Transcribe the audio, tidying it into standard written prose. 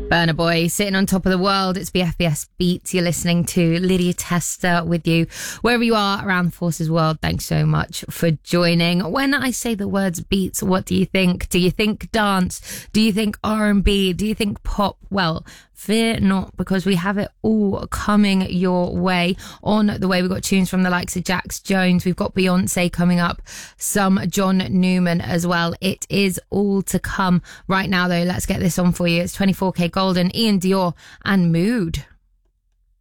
Burna Boy sitting on top of the world. It's BFBS Beats. You're listening to Lydia Testa with you wherever you are around the Forces world. Thanks so much for joining. When I say the words beats, what do you think? Do you think dance? Do you think R&B? Do you think pop? Well, fear not, because we have it all coming your way. On the way, we've got tunes from the likes of Jax Jones. We've got Beyonce coming up, some John Newman as well. It is all to come. Right now, though, let's get this on for you. It's 24K Golden, Ian Dior, and Mood.